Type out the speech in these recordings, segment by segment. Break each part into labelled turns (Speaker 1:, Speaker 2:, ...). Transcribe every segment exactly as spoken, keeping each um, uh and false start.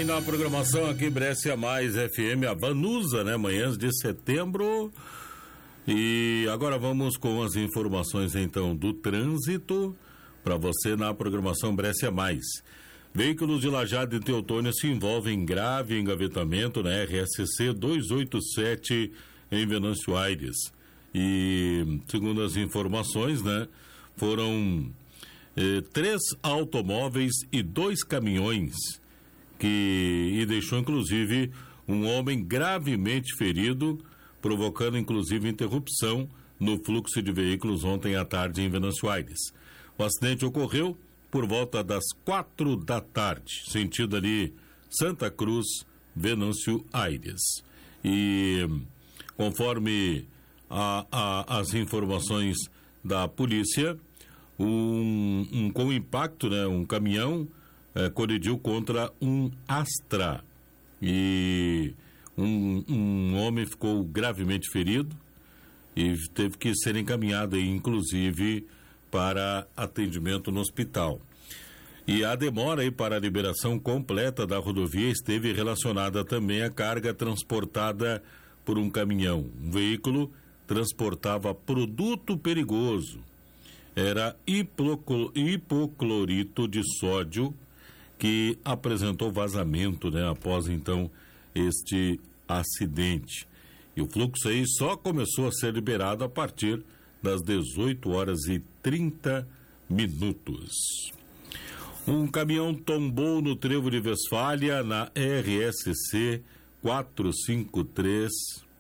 Speaker 1: bem, na programação aqui Brescia Mais F M, a Vanusa, né? Manhãs de setembro. E agora vamos com as informações então do trânsito para você na programação Brescia Mais. Veículos de Lajeado e Teutônia se envolvem em grave engavetamento na R S C duzentos e oitenta e sete em Venâncio Aires. E segundo as informações, né, foram eh, três automóveis e dois caminhões que e deixou inclusive um homem gravemente ferido, provocando inclusive interrupção no fluxo de veículos ontem à tarde em Venâncio Aires. O acidente ocorreu por volta das quatro da tarde, sentido ali Santa Cruz, Venâncio Aires. E conforme a, a, as informações da polícia, um, um, com impacto, né, um caminhão eh, colidiu contra um Astra e um, um homem ficou gravemente ferido e teve que ser encaminhado aí, inclusive, para atendimento no hospital. E a demora aí para a liberação completa da rodovia esteve relacionada também à carga transportada por um caminhão. Um veículo transportava produto perigoso. Era hipoclorito de sódio que apresentou vazamento, né, após então este acidente. E o fluxo aí só começou a ser liberado a partir das dezoito horas e trinta minutos. Um caminhão tombou no trevo de Westfália na R S C quatrocentos e cinquenta e três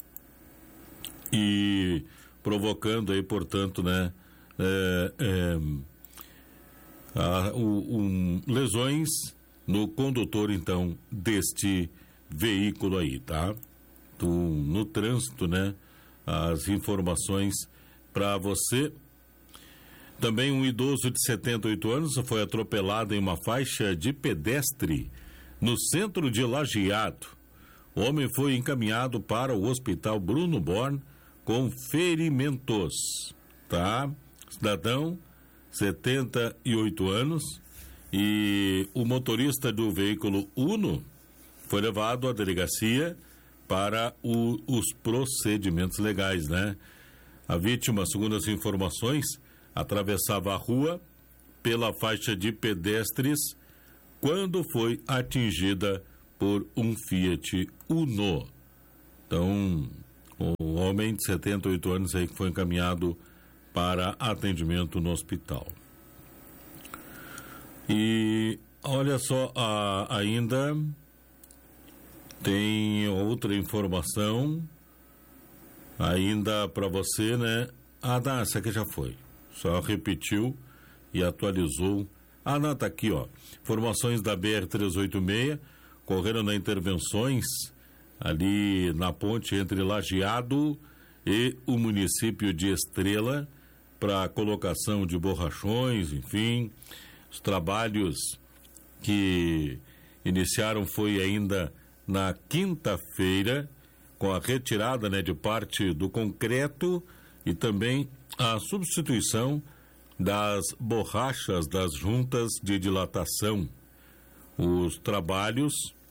Speaker 1: e provocando aí, portanto, né, é, é, a, o, um, lesões no condutor, então, deste veículo aí, tá? Do, no trânsito, né, as informações para você. Também um idoso de setenta e oito anos foi atropelado em uma faixa de pedestre no centro de Lajeado. O homem foi encaminhado para o hospital Bruno Born com ferimentos, tá? Cidadão, setenta e oito anos, e o motorista do veículo Uno foi levado à delegacia para o, os procedimentos legais, né? A vítima, segundo as informações, atravessava a rua pela faixa de pedestres quando foi atingida por um Fiat Uno. Então, o homem de setenta e oito anos aí que foi encaminhado para atendimento no hospital. E olha só, a, ainda tem outra informação ainda para você, né? Ah, não, essa aqui já foi. Só repetiu e atualizou. Ah, não, tá aqui, ó. Informações da B R trezentos e oitenta e seis correram na intervenções ali na ponte entre Lajeado e o município de Estrela para colocação de borrachões, enfim. Os trabalhos que iniciaram foi ainda na quinta-feira, com a retirada, né, de parte do concreto e também a substituição das borrachas das juntas de dilatação. Os trabalhos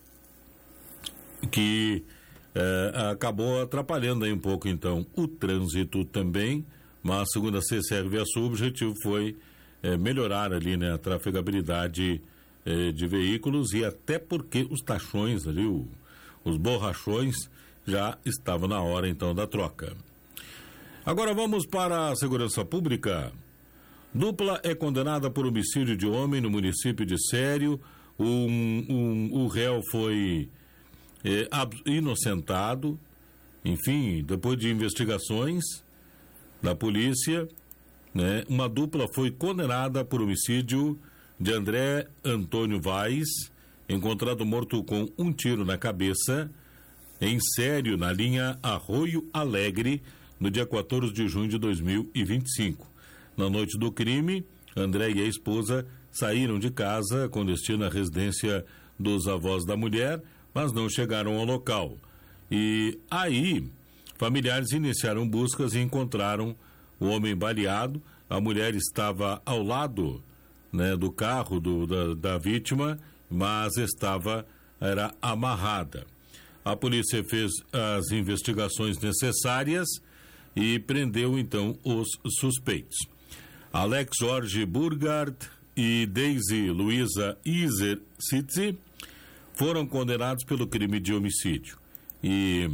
Speaker 1: que eh, acabou atrapalhando aí um pouco então o trânsito também, mas segundo a C C R Viasul, o objetivo foi eh, melhorar ali, né, a trafegabilidade eh, de veículos, e até porque os tachões ali, o, os borrachões já estavam na hora então da troca. Agora vamos para a segurança pública. Dupla é condenada por homicídio de homem no município de Sério. Um, um, o réu foi é, inocentado. Enfim, depois de investigações da polícia, né, uma dupla foi condenada por homicídio de André Antônio Vaz, encontrado morto com um tiro na cabeça, em Sério, na linha Arroio Alegre, no dia quatorze de junho de dois mil e vinte e cinco. Na noite do crime, André e a esposa saíram de casa com destino à residência dos avós da mulher, mas não chegaram ao local. E aí, familiares iniciaram buscas e encontraram o homem baleado. A mulher estava ao lado, né, do carro do, da, da vítima, mas estava era amarrada. A polícia fez as investigações necessárias e prendeu então os suspeitos. Alex Jorge Burgard e Daisy Luiza Iser Sitzi foram condenados pelo crime de homicídio. E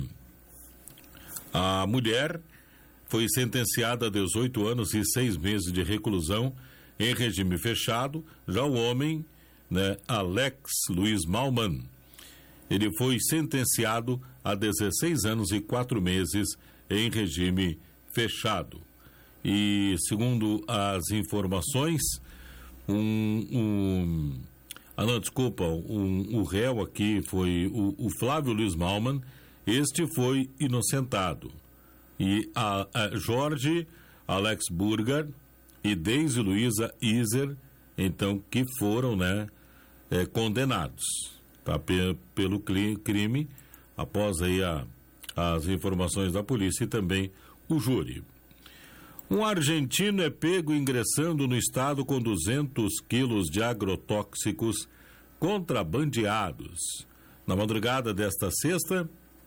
Speaker 1: a mulher foi sentenciada a dezoito anos e seis meses de reclusão em regime fechado. Já o homem, né, Alex Luiz Malman, ele foi sentenciado a dezesseis anos e quatro meses em regime fechado. E, segundo as informações, um... um ah, não, desculpa, um, o réu aqui foi o, o Flávio Luiz Malman, este foi inocentado. E a, a Jorge Alex Burger e Daisy Luiza Iser, então, que foram, né, é, condenados, tá, pe, pelo crime, após aí a, as informações da polícia e também o júri. Um argentino é pego ingressando no estado com duzentos quilos de agrotóxicos contrabandeados. Na madrugada desta sexta,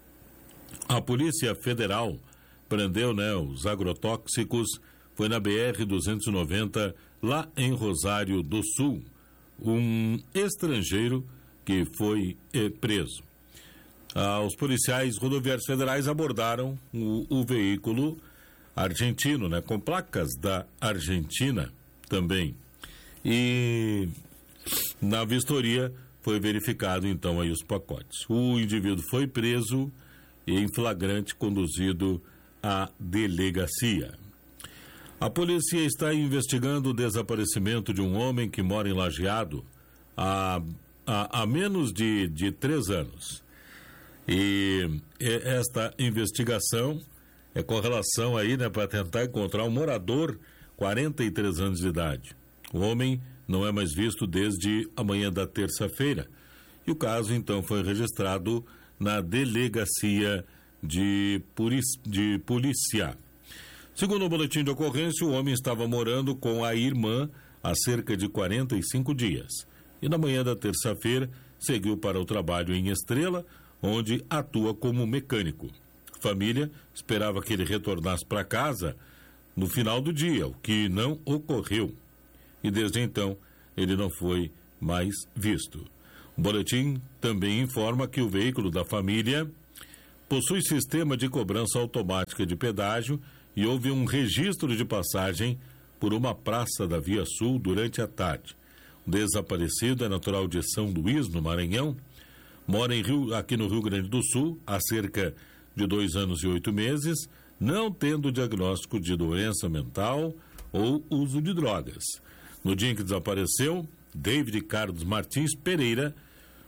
Speaker 1: a Polícia Federal prendeu, né, os agrotóxicos, foi na B R duzentos e noventa, lá em Rosário do Sul. Um estrangeiro que foi eh, preso. Ah, os policiais rodoviários federais abordaram o, o veículo argentino, né, com placas da Argentina também. E na vistoria foi verificado então aí os pacotes. O indivíduo foi preso e em flagrante conduzido à delegacia. A polícia está investigando o desaparecimento de um homem que mora em Lajeado há, há, há menos de, de três anos. E esta investigação é com relação aí, né, para tentar encontrar um morador, quarenta e três anos de idade. O homem não é mais visto desde a manhã da terça-feira. E o caso, então, foi registrado na delegacia de, de polícia. Segundo o boletim de ocorrência, o homem estava morando com a irmã há cerca de quarenta e cinco dias. E na manhã da terça-feira, seguiu para o trabalho em Estrela, onde atua como mecânico. A família esperava que ele retornasse para casa no final do dia, o que não ocorreu. E desde então, ele não foi mais visto. O boletim também informa que o veículo da família possui sistema de cobrança automática de pedágio e houve um registro de passagem por uma praça da Via Sul durante a tarde. O desaparecido é natural de São Luís, no Maranhão, mora em Rio, aqui no Rio Grande do Sul há cerca de dois anos e oito meses, não tendo diagnóstico de doença mental ou uso de drogas. No dia em que desapareceu, David Carlos Martins Pereira,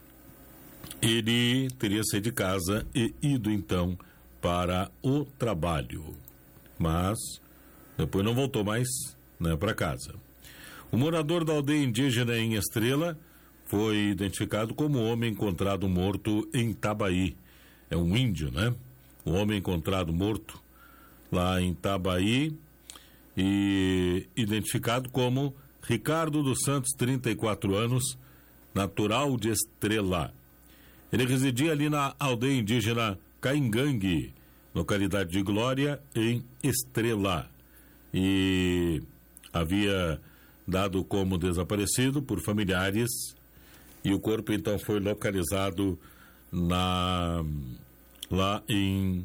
Speaker 1: ele teria saído de casa e ido então para o trabalho. Mas depois não voltou mais, né, para casa. O morador da aldeia indígena em Estrela foi identificado como homem encontrado morto em Tabaí. É um índio, né? O homem encontrado morto lá em Tabaí e identificado como Ricardo dos Santos, trinta e quatro anos, natural de Estrela. Ele residia ali na aldeia indígena Caingangue, localidade de Glória, em Estrela. E havia dado como desaparecido por familiares e o corpo então foi localizado na, lá em,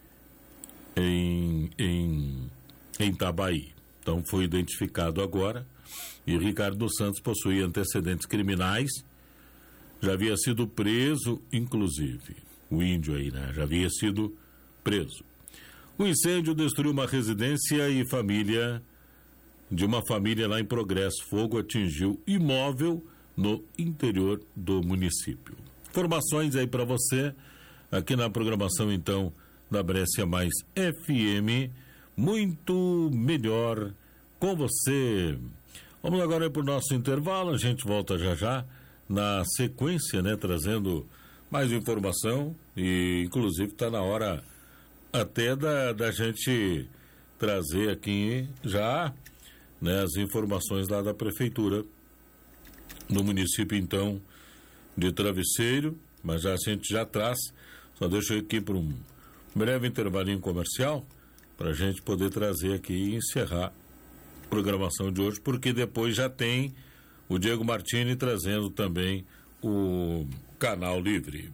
Speaker 1: em, em, em Tabaí. Então foi identificado agora e Ricardo dos Santos possuía antecedentes criminais, já havia sido preso, inclusive, o índio aí, né? Já havia sido preso. O incêndio destruiu uma residência e família de uma família lá em Progresso. Fogo atingiu imóvel no interior do município. Informações aí para você, aqui na programação, então, da Brescia Mais F M, muito melhor com você. Vamos agora para o nosso intervalo, a gente volta já já, na sequência, né, trazendo mais informação e, inclusive, está na hora até da, da gente trazer aqui já, né, as informações lá da prefeitura do município, então, de Travesseiro, mas já, a gente já traz. Só deixo eu aqui para um breve intervalinho comercial para a gente poder trazer aqui e encerrar a programação de hoje, porque depois já tem o Diego Martini trazendo também o Canal Livre.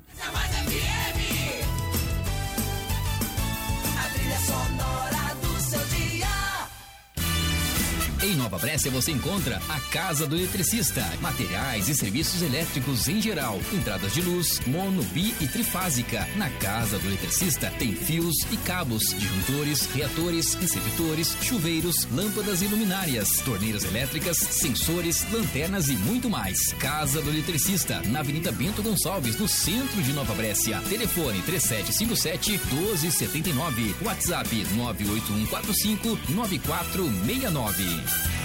Speaker 2: A trilha sonora do seu dia. Em Nova Brécia você encontra a Casa do Eletricista, materiais e serviços elétricos em geral, entradas de luz, mono, bi e trifásica. Na Casa do Eletricista tem fios e cabos, disjuntores, reatores, receptores, chuveiros, lâmpadas e luminárias, torneiras elétricas, sensores, lanternas e muito mais. Casa do Eletricista, na Avenida Bento Gonçalves, no centro de Nova Brécia. Telefone três sete cinco sete, um dois sete nove, WhatsApp nove oito um quatro cinco, nove quatro seis nove.